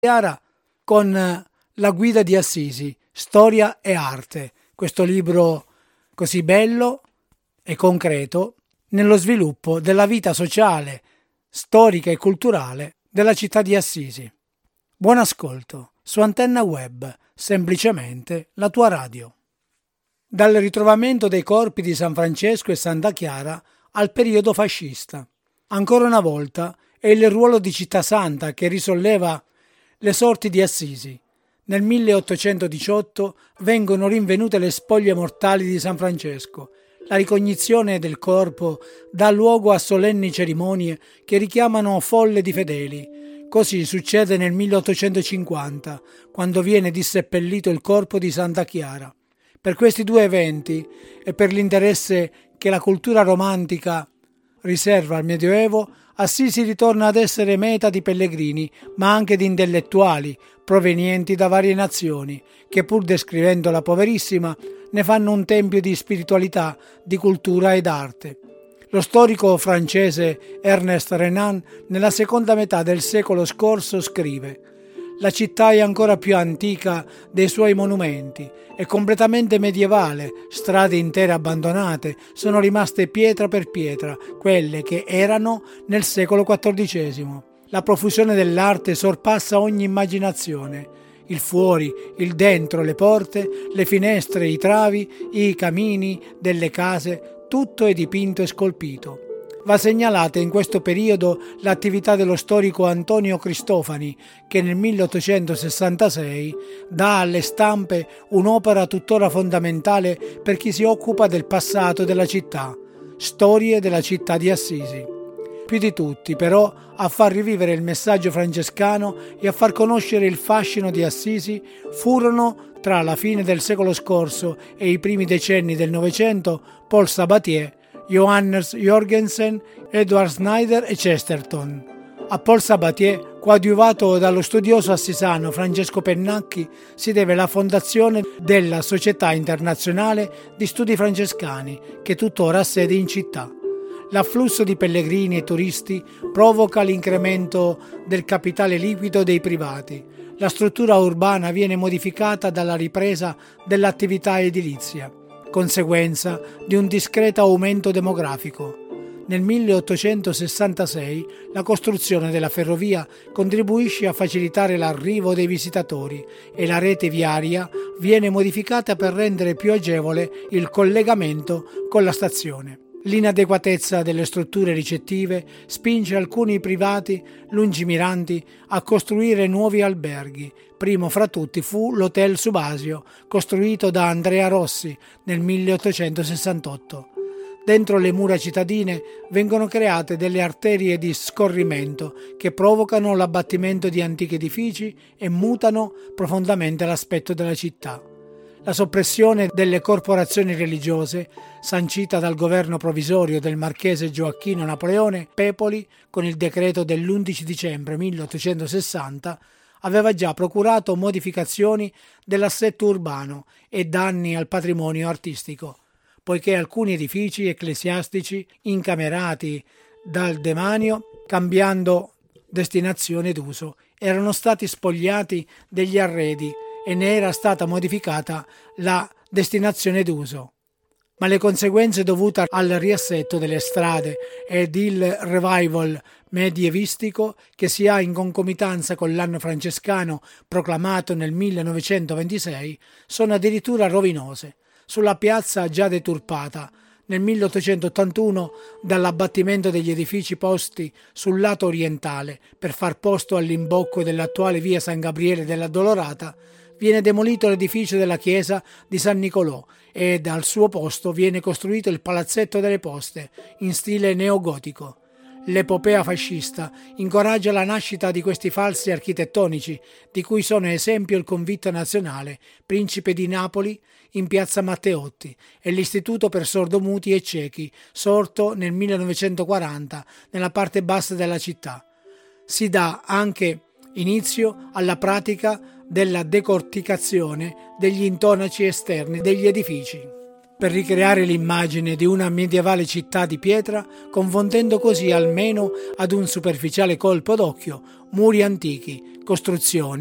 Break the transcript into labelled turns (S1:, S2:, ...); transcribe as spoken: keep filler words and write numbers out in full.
S1: Chiara con La guida di Assisi, storia e arte. Questo libro così bello e concreto nello sviluppo della vita sociale, storica e culturale della città di Assisi. Buon ascolto su Antenna Web, semplicemente la tua radio. Dal ritrovamento dei corpi di San Francesco e Santa Chiara al periodo fascista. Ancora una volta è il ruolo di città santa che risolleva le sorti di Assisi. Nel milleottocentodiciotto vengono rinvenute le spoglie mortali di San Francesco. La ricognizione del corpo dà luogo a solenni cerimonie che richiamano folle di fedeli. Così succede nel milleottocentocinquanta, quando viene disseppellito il corpo di Santa Chiara. Per questi due eventi e per l'interesse che la cultura romantica riserva al Medioevo, Assisi ritorna ad essere meta di pellegrini, ma anche di intellettuali provenienti da varie nazioni, che pur descrivendola poverissima, ne fanno un tempio di spiritualità, di cultura ed arte. Lo storico francese Ernest Renan, nella seconda metà del secolo scorso, scrive: «La città è ancora più antica dei suoi monumenti, è completamente medievale, strade intere abbandonate sono rimaste pietra per pietra, quelle che erano nel secolo quattordicesimo. La profusione dell'arte sorpassa ogni immaginazione. Il fuori, il dentro, le porte, le finestre, i travi, i camini delle case, tutto è dipinto e scolpito». Va segnalata in questo periodo l'attività dello storico Antonio Cristofani, che nel milleottocentosessantasei dà alle stampe un'opera tuttora fondamentale per chi si occupa del passato della città, Storie della città di Assisi. Più di tutti, però, a far rivivere il messaggio francescano e a far conoscere il fascino di Assisi furono, tra la fine del secolo scorso e i primi decenni del Novecento, Paul Sabatier, Johannes Jorgensen, Edward Snyder e Chesterton. A Paul Sabatier, coadiuvato dallo studioso assisano Francesco Pennacchi, si deve la fondazione della Società Internazionale di Studi Francescani, che tuttora ha sede in città. L'afflusso di pellegrini e turisti provoca l'incremento del capitale liquido dei privati. La struttura urbana viene modificata dalla ripresa dell'attività edilizia, conseguenza di un discreto aumento demografico. Nel milleottocentosessantasei la costruzione della ferrovia contribuisce a facilitare l'arrivo dei visitatori e la rete viaria viene modificata per rendere più agevole il collegamento con la stazione. L'inadeguatezza delle strutture ricettive spinge alcuni privati lungimiranti a costruire nuovi alberghi. Primo fra tutti fu l'Hotel Subasio, costruito da Andrea Rossi nel milleottocentosessantotto. Dentro le mura cittadine vengono create delle arterie di scorrimento che provocano l'abbattimento di antichi edifici e mutano profondamente l'aspetto della città. La soppressione delle corporazioni religiose, sancita dal governo provvisorio del marchese Gioacchino Napoleone Pepoli con il decreto dell'undici dicembre milleottocentosessanta, aveva già procurato modificazioni dell'assetto urbano e danni al patrimonio artistico, poiché alcuni edifici ecclesiastici incamerati dal demanio, cambiando destinazione d'uso, erano stati spogliati degli arredi e ne era stata modificata la destinazione d'uso. Ma le conseguenze dovute al riassetto delle strade ed il revival medievistico, che si ha in concomitanza con l'anno francescano proclamato nel millenovecentoventisei, sono addirittura rovinose. Sulla piazza già deturpata nel milleottocentottantuno dall'abbattimento degli edifici posti sul lato orientale per far posto all'imbocco dell'attuale via San Gabriele della Dolorata, viene demolito l'edificio della chiesa di San Nicolò ed al suo posto viene costruito il Palazzetto delle Poste in stile neogotico. L'epopea fascista incoraggia la nascita di questi falsi architettonici, di cui sono esempio il Convitto Nazionale, Principe di Napoli, in piazza Matteotti, e l'Istituto per sordomuti e ciechi, sorto nel millenovecentoquaranta nella parte bassa della città. Si dà anche inizio alla pratica della decorticazione degli intonaci esterni degli edifici. per ricreare l'immagine di una medievale città di pietra, confondendo così, almeno ad un superficiale colpo d'occhio, muri antichi, costruzioni